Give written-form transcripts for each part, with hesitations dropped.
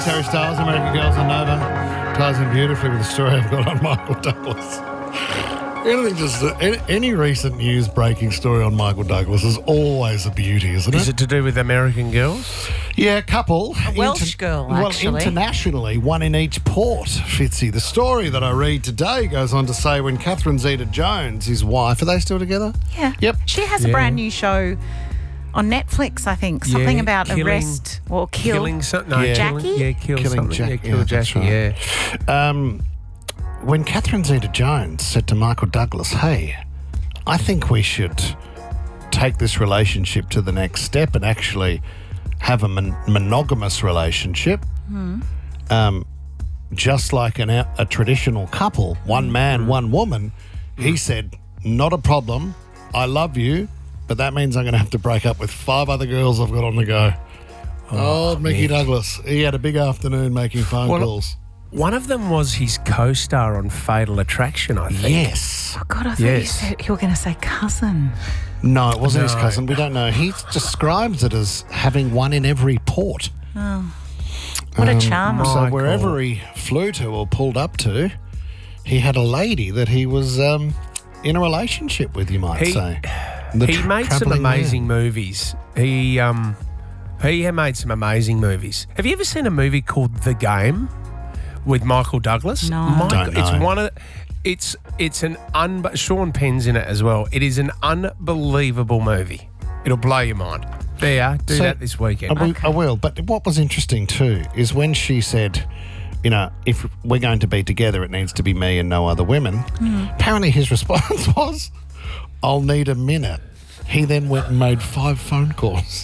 Harry Styles, American Girls on Nova, ties in beautifully with the story I've got on Michael Douglas. Any recent news breaking story on Michael Douglas is always a beauty, isn't it? Is it to do with American Girls? Yeah, a couple. A Welsh girl, actually. Well, internationally, one in each port, Fitzy. The story that I read today goes on to say when Catherine Zeta-Jones, his wife, are they still together? Yeah. Yep. She has a brand new show on Netflix, I think. Something about arrest or kill. Killing something. No, Jackie? Killing Killing something. Jackie. Kill Yeah, Jackie, that's right. When Catherine Zeta-Jones said to Michael Douglas, hey, I think we should take this relationship to the next step and actually have a monogamous relationship, just like a traditional couple, one man, one woman, he said, not a problem, I love you, but that means I'm going to have to break up with 5 other girls I've got on the go. Oh, Mickey Douglas. He had a big afternoon making phone calls. One of them was his co-star on Fatal Attraction, I think. Yes. Oh, God, I thought you were going to say cousin. No, it wasn't his cousin. We don't know. He describes it as having one in every port. Oh, what a charmer. So wherever he flew to or pulled up to, he had a lady that he was in a relationship with, you might say. He made some amazing movies. He made some amazing movies. Have you ever seen a movie called The Game with Michael Douglas? No. Don't know. It's Sean Penn's in it as well. It is an unbelievable movie. It'll blow your mind. There you are. Do that this weekend. I will. But what was interesting too is when she said, you know, if we're going to be together, it needs to be me and no other women. Apparently his response was, I'll need a minute. He then went and made 5 phone calls.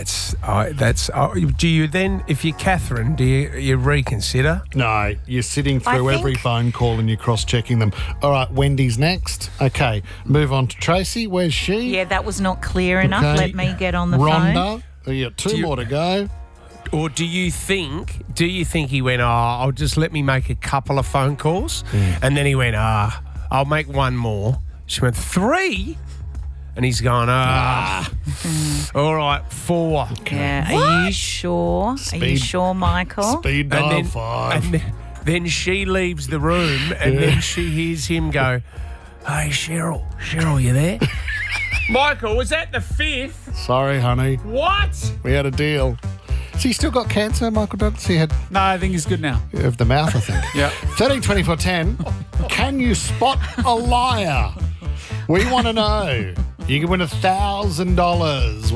Do you then, if you're Catherine, do you reconsider? No, you're sitting through every phone call and you're cross-checking them. All right, Wendy's next. Okay, move on to Tracy. Where's she? Yeah, that was not clear enough. Okay. Let me get on the phone. Rhonda. You got 2 more to go. Or do you think he went, I'll just let me make a couple of phone calls? And then he went, I'll make 1 more. She went, 3? And he's gone, all right, 4. Yeah, are you sure? Are you sure, Michael? Speed dial 5. And then she leaves the room and then she hears him go, hey, Cheryl, you there? Michael, was that the 5th? Sorry, honey. What? We had a deal. So you still got cancer, Michael Douglas? He had No, I think he's good now. of the mouth, I think. Yeah. 13 24 10. Can you spot a liar? We want to know. You can win $1,000.